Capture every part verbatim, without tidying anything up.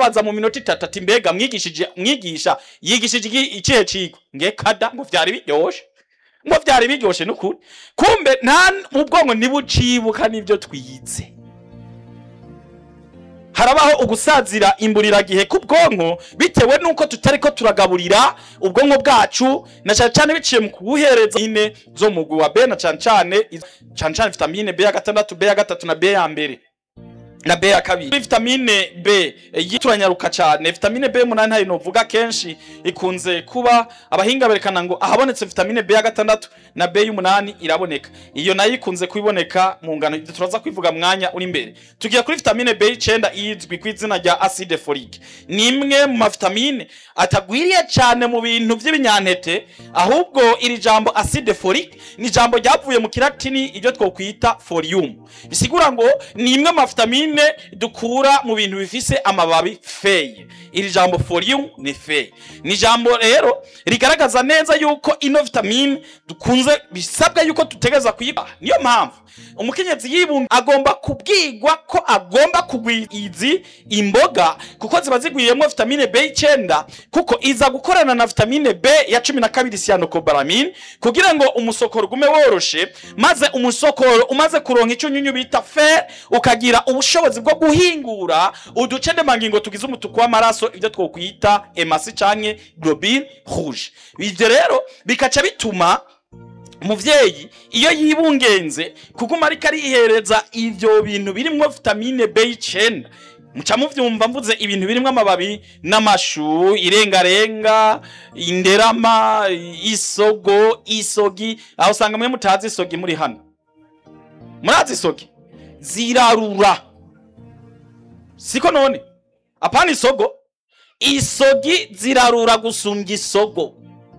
arakubaza mu minota itatu ati mbega mwigishije mwigisha yigishije ikihe cigwa nge kada ngo vyari biryoshe ngo vyari biryoshe n'ukuri kumbe nta mu bwonko nibucibuka nivyo twize. Harabaho ugusazira imburira gihe ku bwonko bitewe nuko tutariko turagaburira ubwonko bwacu na cyane cyane biciye mu kubuhereza ine zo mugwi wa B na cyane cyane cyane cyane vitamine B ya gatandatu, B ya gatatu na B ya mbere na B ya kabiri. Vitamine B yituranyaruka cyane. Vitamine B munani hari no vuga kenshi ikunze kuba abahinga berekana ngo ahabonetse vitamine B ya gatandatu na B y'umunani iraboneka. Iyo nayo ikunze kwiboneka mu ngano turaza kwivuga mwanya uri imbere. Tugiye kuri vitamine B y'icenda izwi ku izina rya acide folique. Ni imwe mu vitamine atagwiriye cyane mu bintu by'ibinyantete, ahubwo iri jambo acide folique ni jambo ryavuye mu kilatini iryo twokwita folium. Bisigura ngo ni imwe mu vitamine dukura mu bintu bifise amababi feye. Iri jambo folium ni feye. Ni jambo rero rigaragaza neza yuko ino vitamine dukunze bisabwa yuko tutegeza kuyiba. Niyo mpamvu umukenyezi yibunga agomba kubwigwa ko agomba kugwiza imboga kuko ziba zigwiyemo vitamine B y'icenda, kuko iza gukorana na vitamine B ya cumi na kabiri cyanocobalamin kugira ngo umusokoro gume woroshe, maze umusokoro umaze kuronka icunyunyu bita fer ukagira ubushobozi bwo guhingura uduce ndemangingo tugize umutuku w'amaraso ibyo twokwita hemasi canke globule rouge. Ivyo rero bikaca bituma umuvyeyi iyo yibungenze kuguma ariko arihereza ivyo bintu birimo vitamine B y'icenda. Muca muvyumva mvuze ibintu birimo amababi n'amashu, irengarenga, inderama, isogo, isogi. Aho usanga mwe mutazi isogi muri hano. Murazi isogi zirarura, siko none? Apana isogo, isogi zirarura gusumbya isogo.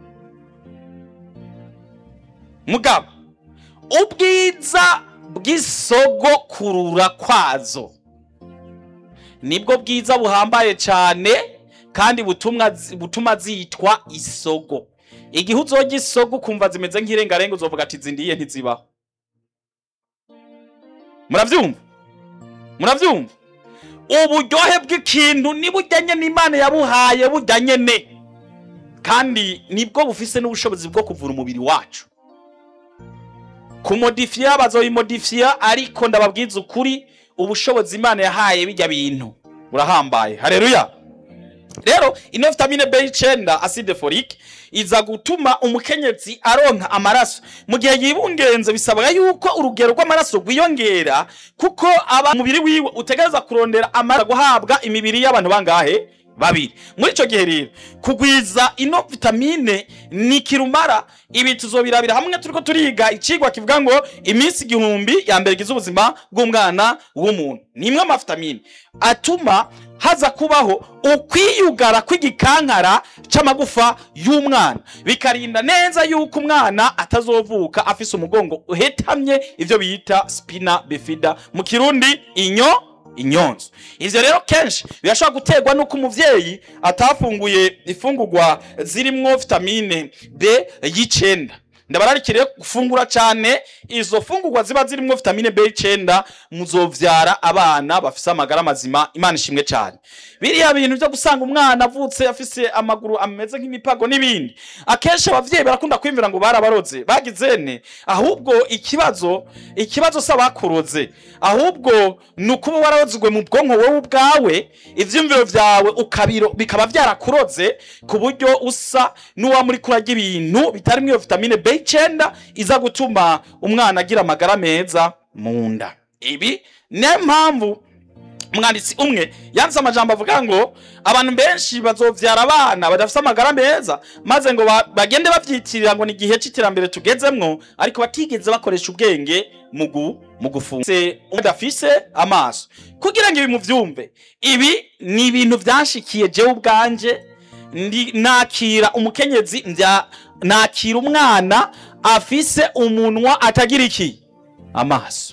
Mugabo ubwiza bw'isogo kurura kwazo nibwo bwiza buhambaye cyane kandi butumwa butuma zitwa isogo. Igihe uzoga isogo kumva zimeze nk'irengarenga uzovuga ati zindiye ntizibaho. Muravyumva? Muravyumva? Uburyohe bw'ikintu nibujyanye n'Imana yabuhaye bujyanye ne, kandi nibwo bufise n'ubushobozi bwo kuvura umubiri wacu. Kumodifia bazoyimodifia, ariko ndababwiza ukuri ubushobozi Imana yahaye bijya bintu burahambaye. Haleluya. Rero ino vitamine B y'icenda acide folique iza gutuma umukenyezi aronka amaraso mu gihe yibungenze. Bisabwa yuko urugero rw'amaraso gwiyongera kuko aba mubiri wiwe utegereza kurondera amaraso guhabwa imibiri y'abantu bangahe babiri. Muri ico gihe rero kugwiza ino vitamine ni kirumara. Ibi tuzobirabira hamwe turiko turiga icigwa kivuga ngo iminsi igihumbi ya mbere gize ubuzima bw'umwana w'umuntu. Ni imwe ama vitamine atuma haza kubaho ukwiyugara kw'igikankara c'amagufa y'umwana, bikarinda neza yuko umwana atazovuka afise umugongo uhetamye, ivyo bita spina bifida mu Kirundi inyo inyonzo. Ivyo rero kenshi birashobora guterwa nuko umuvyeyi atafunguye ifungurwa zirimwo vitamine B y'icenda. Ndabararikire gufungura cyane izo fungurwa ziba zirimwo vitamine B y'icenda, muzovyara abana bafise amagara mazima. Imana ishimwe cyane. Biriya bintu byo gusanga umwana avutse afise amaguru ameze nk'imipago n'ibindi, akesha abavyeyi barakunda kwimvira ngo barabaroze bagizene. Ahubwo ikibazo ikibazo sabakuroze, ahubwo nukuba wararozwe mu bwonko wowe ubwawe, ivyumviro vyawe ukabiro bikaba vyarakuroze ku buryo usa n'uwa muri kurarya ibintu bitarimwo vitamine B y'icenda iza gutuma umwana agira amagara meza munda. Ibi ne mpamvu umwanditsi umwe yanze amajambo avuga ngo abantu benshi bazovyara abana badafite amagara meza, maze ngo bagende bavyitirira ngo ni gihe c'iterambere tugezemwo, ariko batigeze bakoresha ubwenge mugu mugufunze udafise amaso kugira ngo ibi muvyumve. Ibi ni ibintu vyanshikiye jewe ubwanje. Ndi nakira umukenyezi ndya nakira umwana afise umunwa atagira iki amaso.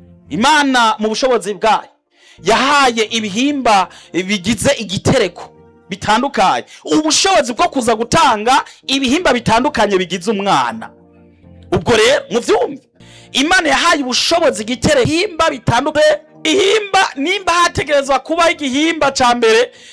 Imana mu bushobozi bwayo yahaye ibihimba bigize igitereko bitandukanye, ubushobozi bwo kuza gutanga ibihimba bitandukanye bigize umwana. Ubwo rero muvyumve, Imana yahaye ubushobozi igitereko himba bitandukanye. Ihimba nimba hategerezwa kuba igihimba ca mbere